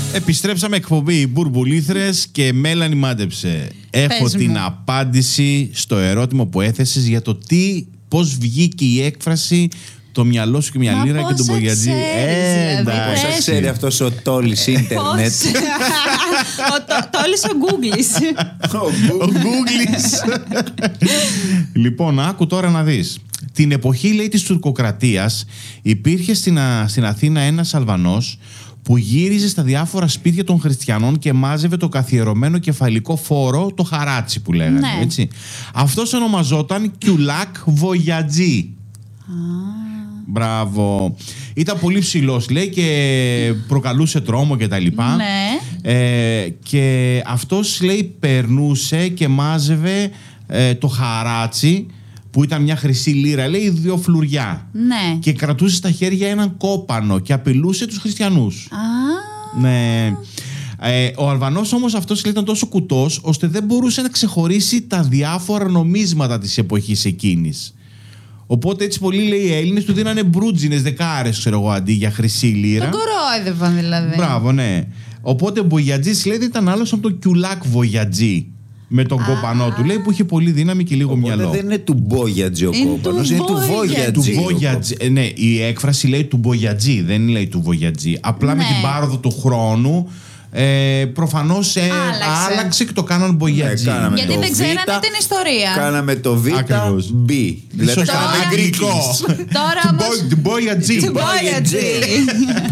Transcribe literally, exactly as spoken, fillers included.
Επιστρέψαμε, εκπομπή Μπουρμπουλήθρες και Μέλανη μάντεψε. Έχω Πες την μου. απάντηση στο ερώτημα που έθεσες για το τι, πώς βγήκε η έκφραση το μυαλό σου και μια Μα λίρα και τον πόσα Μπογιατζή. ξέρεις, δηλαδή, εντάξει. πες. Πώς ξέρει αυτός ο τόλης ίντερνετ. Ο το- Τόλης ο Γκούγκλης. Ο Γκούγκλης. Λοιπόν, άκου τώρα να δεις. Την εποχή, λέει, της τουρκοκρατίας υπήρχε στην, Α- στην Αθήνα ένας Αλβανός που γύριζε στα διάφορα σπίτια των χριστιανών και μάζευε το καθιερωμένο κεφαλικό φόρο, το χαράτσι που λέγανε. Ναι. Έτσι. Αυτός ονομαζόταν Κιουλάκ Βογιατζή. Μπράβο. Ήταν πολύ ψηλός, λέει, και προκαλούσε τρόμο και τα λοιπά. Ναι. Ε, και αυτός, λέει, περνούσε και μάζευε ε, το χαράτσι, που ήταν μια χρυσή λίρα, λέει, δύο φλουριά. Ναι. Και κρατούσε στα χέρια έναν κόπανο και απειλούσε τους χριστιανούς. Α, Ναι. Ε, ο Αλβανός όμως αυτός, λέει, ήταν τόσο κουτός ώστε δεν μπορούσε να ξεχωρίσει τα διάφορα νομίσματα της εποχής εκείνης. Οπότε έτσι πολλοί, λέει, οι Έλληνες του δίνανε μπρούτζινες δεκάρες, ξέρω εγώ, αντί για χρυσή λίρα. τον κορόιδευαν δηλαδή. Μπράβο, ναι. Οπότε ο Μπογιατζής, λέει, δεν ήταν άλλος από τον Κιουλάκ Βογιατζή. Με τον κοπανό του, λέει, που είχε πολύ δύναμη και λίγο Οπότε μυαλό. δεν είναι του Μπόγιατζη ο Είναι κόπανος, του είναι του Βόγιατζη. Του Βόγιατζη. Βόγιατζη. Ε, ναι, η έκφραση λέει του Μπογιατζή, δεν λέει του Βογιατζή. Απλά με Ναι. την πάροδο του χρόνου ε, προφανώς ε, Άλλαξε. άλλαξε και το κάναν Μπογιατζή. Ναι, κάναμε. Γιατί το δεν Β, ξέρανε την ιστορία. Κάναμε το Β, Ακριβώς. B. Δηλαδή Σωστά, κάναμε αγγλικό. Greeklish. Τώρα Του όμως... Μπο- του Μπογιατζή. Του Μπόγιατζη.